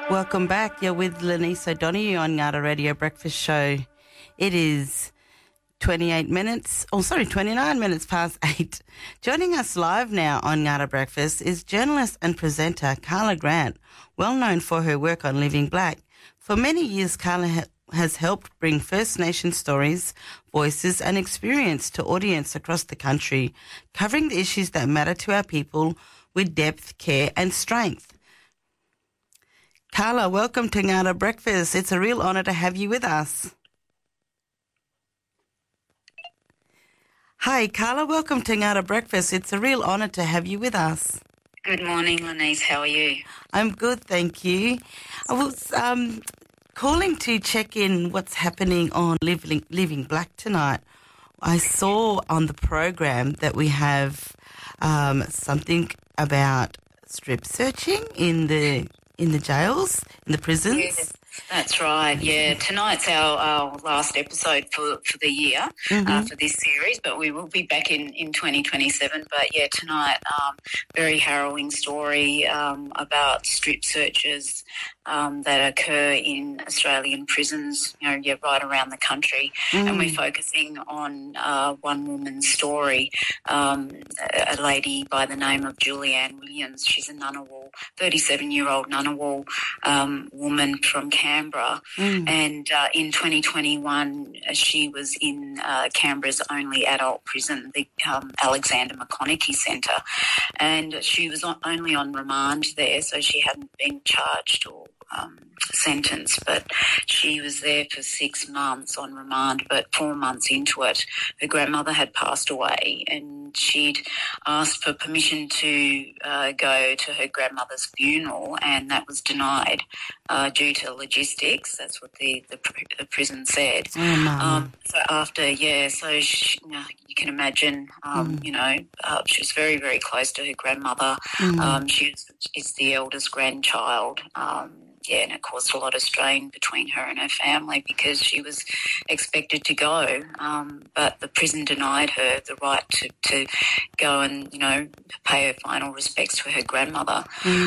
Welcome back. You're with Lenise O'Donoghue on Ngata Radio Breakfast Show. It is 29 minutes past 8. Joining us live now on Ngata Breakfast is journalist and presenter Carla Grant, well known for her work on Living Black. For many years, Carla has helped bring First Nation stories, voices and experience to audience across the country, covering the issues that matter to our people with depth, care and strength. Carla, welcome to Ngata Breakfast. It's a real honour to have you with us. Hi, Carla, welcome to Ngata Breakfast. It's a real honour to have you with us. Good morning, Lenise. How are you? I'm good, thank you. I was calling to check in what's happening on Living Black tonight. I saw on the program that we have something about strip searching in the jails, in the prisons. Yes, that's right. Yeah, tonight's our last episode for the year, for this series, but we will be back in 2027. But yeah, tonight, very harrowing story about strip searches that occur in Australian prisons, right around the country. And we're focusing on one woman's story, a lady by the name of Julianne Williams. She's a Ngunnawal, 37-year-old Ngunnawal woman from Canberra. And in 2021, she was in Canberra's only adult prison, the Alexander McConaughey Centre. And she was only on remand there, so she hadn't been charged or sentenced, but she was there for 6 months on remand. But 4 months into it, her grandmother had passed away, and she'd asked for permission to go to her grandmother's funeral, and that was denied due to logistics. That's what the prison said. So after, so she, you can imagine, she was very, very close to her grandmother. She is the eldest grandchild. And it caused a lot of strain between her and her family because she was expected to go, but the prison denied her the right to go and, pay her final respects to her grandmother.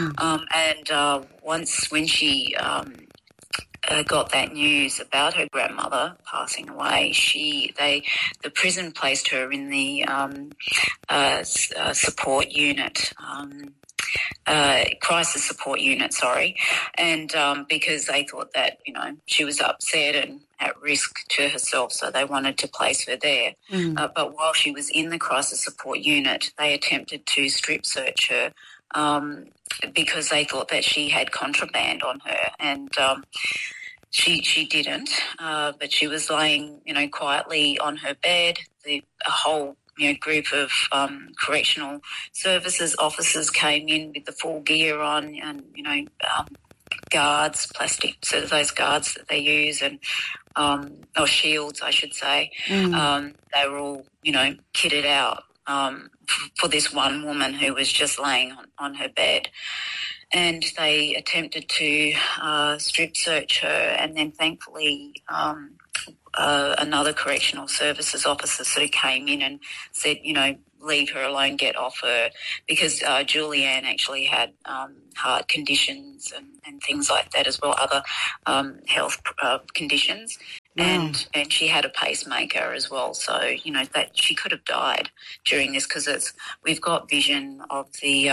When she got that news about her grandmother passing away, the prison placed her in the support unit. Crisis support unit, and because they thought that, she was upset and at risk to herself, so they wanted to place her there. But while she was in the crisis support unit, they attempted to strip search her because they thought that she had contraband on her, and she didn't, but she was laying, quietly on her bed. A whole group of correctional services officers came in with the full gear on and, guards, plastic, so those guards that they use, and or shields, I should say. They were all, kitted out for this one woman who was just laying on her bed. And they attempted to strip search her, and then thankfully another correctional services officer sort of came in and said, leave her alone, get off her, because Julianne actually had heart conditions and things like that as well, other health conditions. And she had a pacemaker as well, so that she could have died during this, because we've got vision of the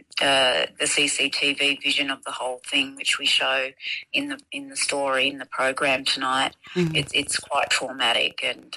CCTV vision of the whole thing, which we show in the story in the program tonight. It's quite traumatic, and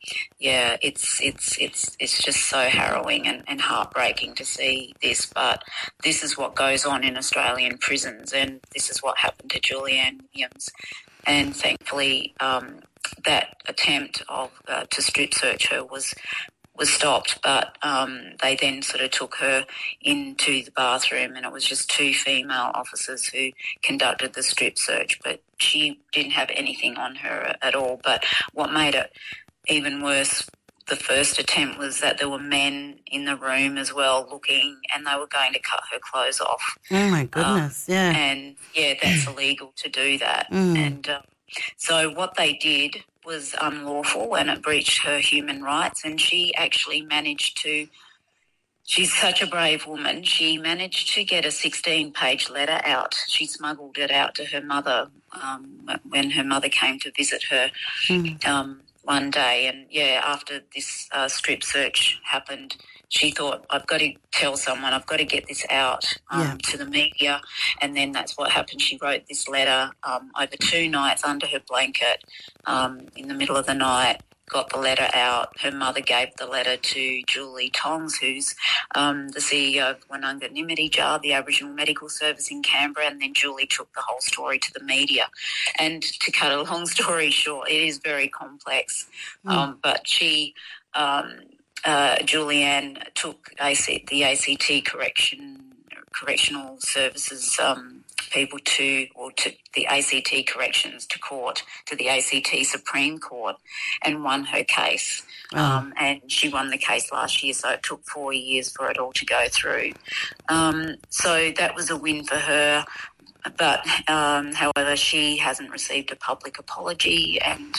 it's just so harrowing and heartbreaking to see this. But this is what goes on in Australian prisons, and this is what happened to Julianne Williams. And thankfully, that attempt to strip search her was stopped, but they then sort of took her into the bathroom, and it was just 2 female officers who conducted the strip search, but she didn't have anything on her at all. But what made it even worse, the first attempt, was that there were men in the room as well looking, and they were going to cut her clothes off. Oh, my goodness, yeah. And, that's illegal to do that. And so what they did was unlawful, and it breached her human rights, and she actually managed to She's such a brave woman. She managed to get a 16-page letter out. She smuggled it out to her mother when her mother came to visit her one day. And, after this strip search happened, she thought, I've got to tell someone, I've got to get this out to the media. And then that's what happened. She wrote this letter over 2 nights under her blanket in the middle of the night. Got the letter out. Her mother gave the letter to Julie Tongs, who's the CEO of Wananga Nimiti Jar, the Aboriginal Medical Service in Canberra, and then Julie took the whole story to the media. And to cut a long story short, it is very complex, but she, Julianne, took the ACT Correctional Services people to the ACT Corrections to court, to the ACT Supreme Court, and won her case. And she won the case last year, so it took 4 years for it all to go through. So that was a win for her. But, however, she hasn't received a public apology, and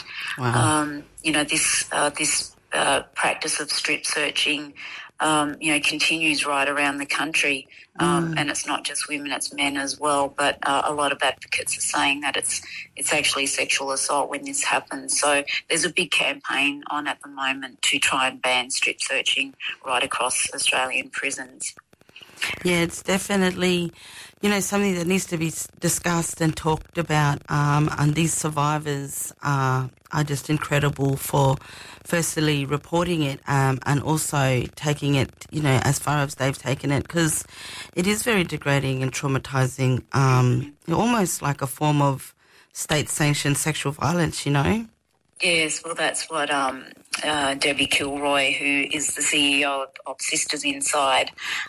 this practice of strip searching continues right around the country. And it's not just women, it's men as well. But a lot of advocates are saying that it's actually sexual assault when this happens. So there's a big campaign on at the moment to try and ban strip searching right across Australian prisons. Yeah, it's definitely, something that needs to be discussed and talked about. And these survivors are just incredible for firstly reporting it and also taking it, as far as they've taken it, because it is very degrading and traumatising, almost like a form of state-sanctioned sexual violence, Yes, well, that's what Debbie Kilroy, who is the CEO of Sisters Inside,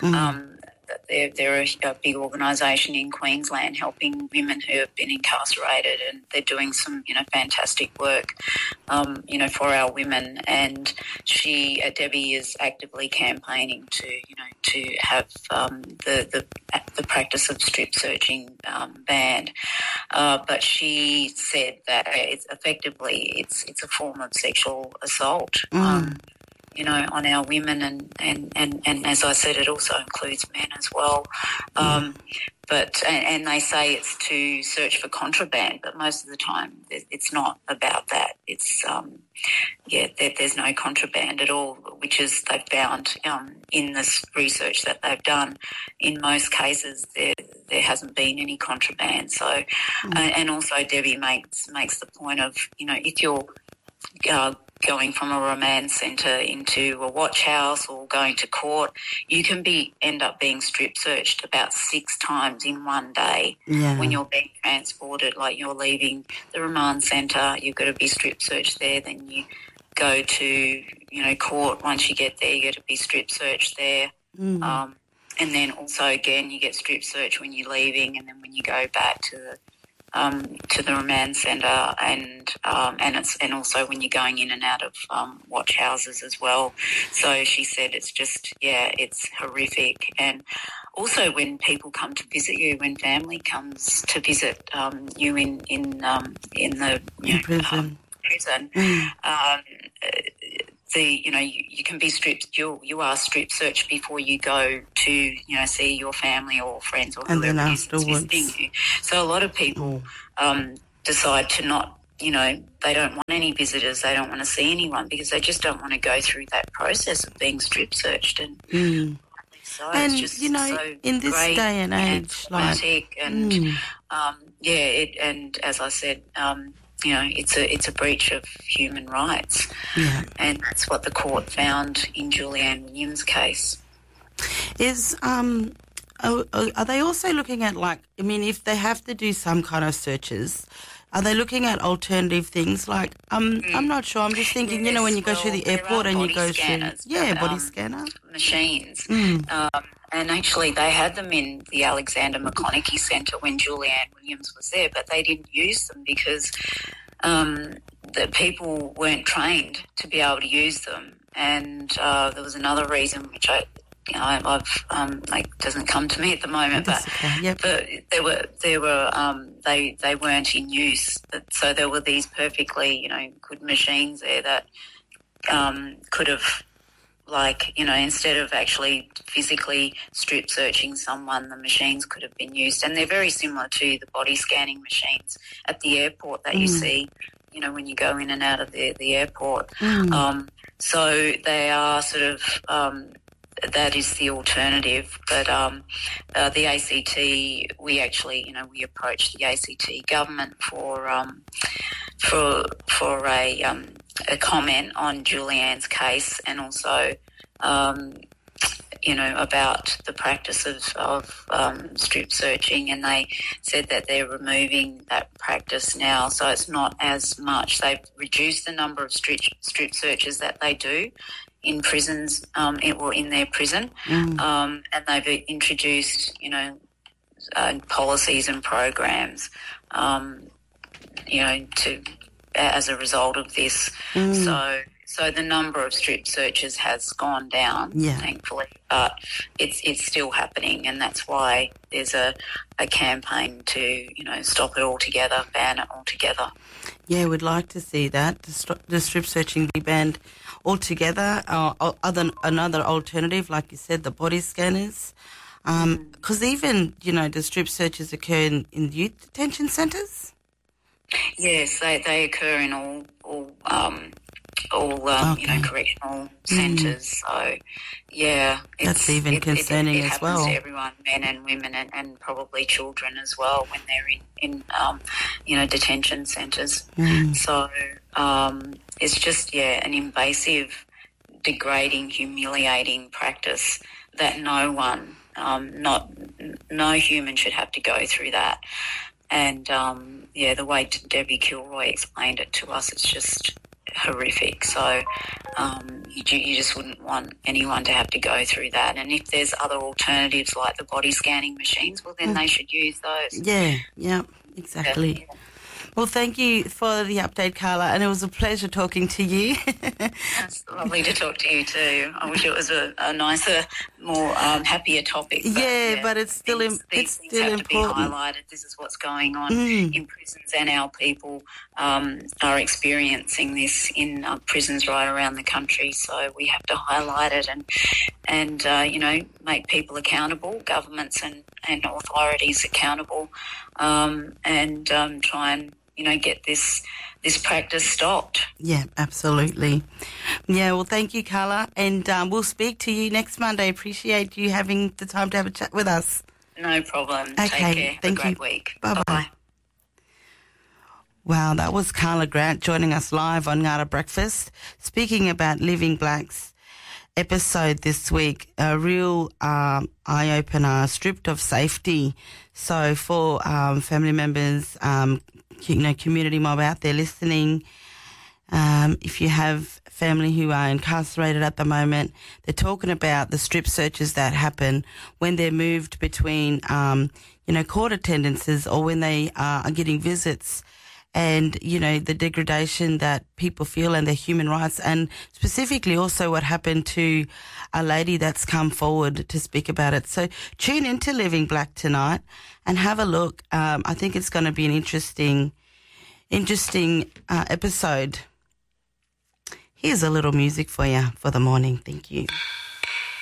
they're a big organisation in Queensland helping women who have been incarcerated, and they're doing some, fantastic work, for our women. And Debbie is actively campaigning to have the practice of strip searching banned. But she said that it's a form of sexual assault. On our women, and as I said, it also includes men as well. But they say it's to search for contraband, but most of the time it's not about that. It's there's no contraband at all, which is they've found in this research that they've done. In most cases, there hasn't been any contraband. So, and also Debbie makes the point of if you're going from a remand centre into a watch house or going to court, you can end up being strip searched about 6 times in one day when you're being transported. Like you're leaving the remand centre, you've got to be strip searched there. Then you go to court. Once you get there, you got to be strip searched there. And then also again, you get strip searched when you're leaving, and then when you go back to the remand centre, and also when you're going in and out of watch houses as well. So she said it's just it's horrific. And also when people come to visit you, when family comes to visit you in the prison. You can be stripped. You are strip searched before you go to see your family or friends or whoever is visiting you. So a lot of people decide to not. They don't want any visitors. They don't want to see anyone because they just don't want to go through that process of being strip searched. And so it's just so in this great day and age, and as I said. It's a breach of human rights, and that's what the court found in Julianne Williams' case. Are they also looking at if they have to do some kind of searches, are they looking at alternative things? I'm not sure. I'm just thinking, when you go through the airport and you go through body scanner machines. And actually, they had them in the Alexander McConaughey Centre when Julianne Williams was there, but they didn't use them because the people weren't trained to be able to use them. And there was another reason which doesn't come to me at the moment, but they weren't in use. So there were these perfectly good machines there that could have like, instead of actually physically strip searching someone, the machines could have been used. And they're very similar to the body scanning machines at the airport that you see, when you go in and out of the airport. So they are sort of that is the alternative. But the ACT, we actually, we approached the ACT government for a comment on Julianne's case, and also, about the practice of strip searching, and they said that they're removing that practice now, so it's not as much. They've reduced the number of strip searches that they do in prisons, in their prison, and they've introduced, policies and programs, as a result of this. So the number of strip searches has gone down, thankfully, but it's still happening, and that's why there's a campaign to, stop it altogether, ban it altogether. Yeah, we'd like to see that, the strip searching be banned altogether. Another alternative, like you said, the body scanners. Because even, the strip searches occur in youth detention centres? Yes, they occur in all correctional centres. So, yeah, that's even concerning as well. It happens to everyone, men and women, and probably children as well, when they're in detention centres. So it's just an invasive, degrading, humiliating practice that no one, no human should have to go through that. And, the way Debbie Kilroy explained it to us, it's just horrific. So you just wouldn't want anyone to have to go through that. And if there's other alternatives like the body scanning machines, well, then they should use those. Yeah, exactly. Yeah. Well, thank you for the update, Carla, and it was a pleasure talking to you. It's lovely to talk to you too. I wish it was a nicer, more happier topic. But it's still important. These things have to be highlighted. This is what's going on in prisons, and our people are experiencing this in prisons right around the country. So we have to highlight it and make people accountable, governments and authorities accountable, and try and get this practice stopped. Yeah, absolutely. Yeah, well, thank you, Carla, and we'll speak to you next Monday. Appreciate you having the time to have a chat with us. No problem. Okay, take care. Thank have a you. great week. Bye-bye. Wow, that was Carla Grant joining us live on Ngara Breakfast, speaking about Living Blacks episode this week, a real eye-opener, stripped of safety. So for family members, community mob out there listening, if you have family who are incarcerated at the moment, they're talking about the strip searches that happen when they're moved between, court attendances, or when they are getting visits, and, the degradation that people feel and their human rights, and specifically also what happened to a lady that's come forward to speak about it. So tune into Living Black tonight and have a look. I think it's going to be an interesting episode. Here's a little music for you for the morning. Thank you.